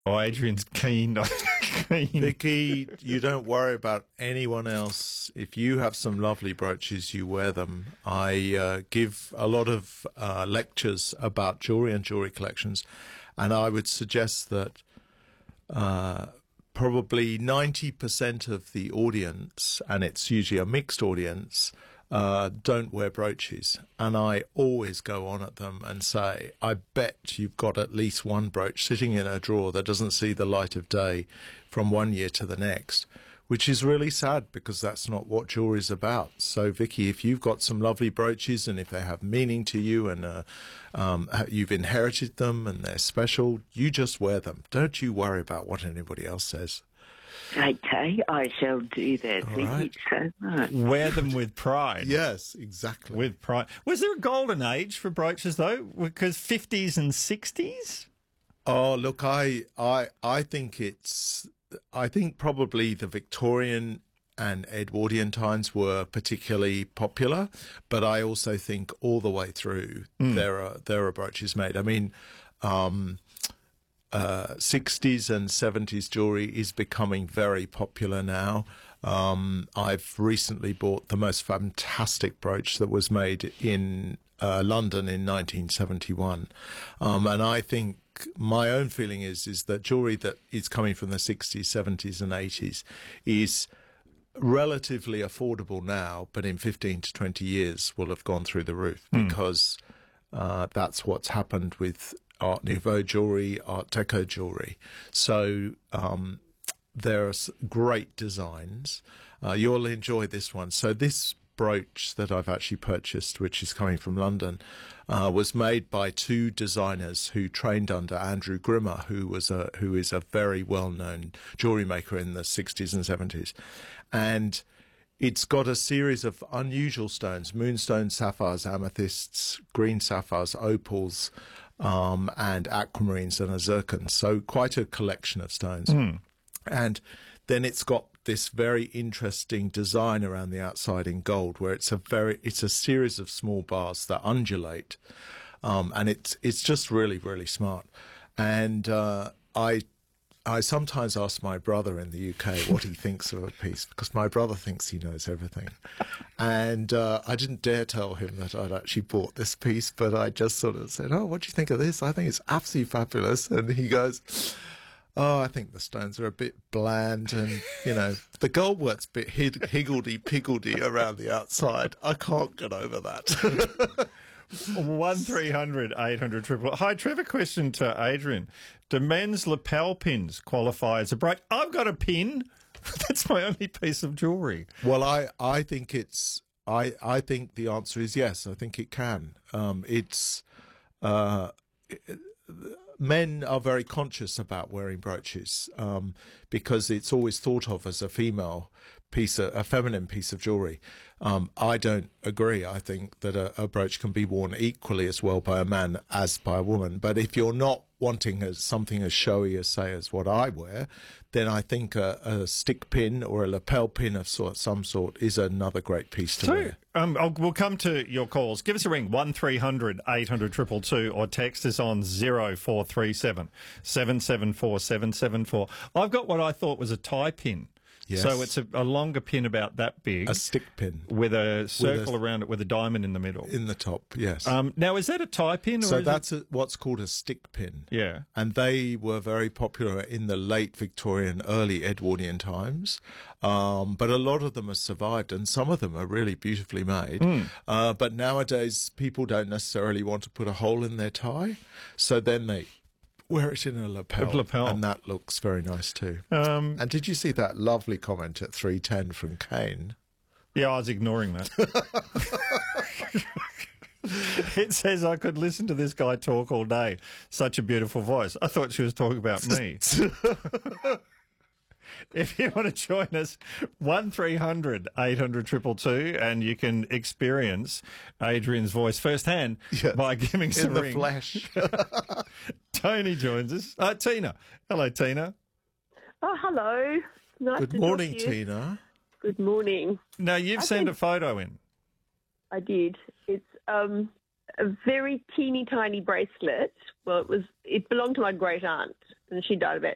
Oh, Adrian's keen. Keen. Vicky, you don't worry about anyone else. If you have some lovely brooches, you wear them. I give a lot of lectures about jewellery and jewellery collections, and I would suggest that probably 90% of the audience, and it's usually a mixed audience, don't wear brooches. And I always go on at them and say, I bet you've got at least one brooch sitting in a drawer that doesn't see the light of day from one year to the next, which is really sad because that's not what jewelry is about. So, Vicky, if you've got some lovely brooches and if they have meaning to you and you've inherited them and they're special, you just wear them. Don't you worry about what anybody else says. Okay, I shall do that. All Thank right. you so much. Wear them with pride. Yes, exactly. With pride. Was there a golden age for brooches, though? Because 50s and 60s? Oh, look, I think probably the Victorian and Edwardian times were particularly popular, but I also think all the way through there are brooches made. I mean, 60s and 70s jewellery is becoming very popular now. I've recently bought the most fantastic brooch that was made in London in 1971. And I think my own feeling is that jewellery that is coming from the 60s, 70s and 80s is relatively affordable now, but in 15 to 20 years will have gone through the roof because that's what's happened with Art Nouveau jewellery, Art Deco jewellery. So there are great designs. You'll enjoy this one. So this brooch that I've actually purchased, which is coming from London, was made by two designers who trained under Andrew Grimmer, who is a very well-known jewellery maker in the 60s and 70s. And it's got a series of unusual stones: moonstones, sapphires, amethysts, green sapphires, opals, and aquamarines and a zircon. So quite a collection of stones. And then it's got this very interesting design around the outside in gold, where it's a series of small bars that undulate, and it's just really, really smart. And I sometimes ask my brother in the UK what he thinks of a piece, because my brother thinks he knows everything. And I didn't dare tell him that I'd actually bought this piece, but I just sort of said, "Oh, what do you think of this? I think it's absolutely fabulous." And he goes, "Oh, I think the stones are a bit bland, and, the goldwork's a bit higgledy-piggledy around the outside. I can't get over that." 1300 800 triple. Hi, Trevor. Question to Adrian: do men's lapel pins qualify as a brooch? I've got a pin. That's my only piece of jewellery. Well, I think I think the answer is yes. I think it can. Men are very conscious about wearing brooches because it's always thought of as a feminine piece of jewellery. I don't agree. I think that a brooch can be worn equally as well by a man as by a woman. But if you're not wanting something as showy as, say, as what I wear, then I think a stick pin or a lapel pin of some sort is another great piece to wear. We'll come to your calls. Give us a ring, 1300 800 222, or text us on 0437 774 774. I've got what I thought was a tie pin. Yes. So it's a longer pin about that big. A stick pin. With a circle around it with a diamond in the middle. In the top, yes. Now, is that a tie pin? So that's what's called a stick pin. Yeah. And they were very popular in the late Victorian, early Edwardian times. But a lot of them have survived, and some of them are really beautifully made. But nowadays, people don't necessarily want to put a hole in their tie. So then they wear it in a lapel, and that looks very nice too. And did you see that lovely comment at 3:10 from Kane? Yeah, I was ignoring that. It says I could listen to this guy talk all day. Such a beautiful voice. I thought she was talking about me. If you want to join us, 1300 800 222, and you can experience Adrian's voice firsthand by giving us a ring. In the flesh. Tony joins us. Tina. Hello, Tina. Oh, hello. Nice Good to morning, talk to you. Tina. Good morning. Now, you've sent a photo in. I did. It's a very teeny tiny bracelet. Well, it belonged to my great aunt, and she died about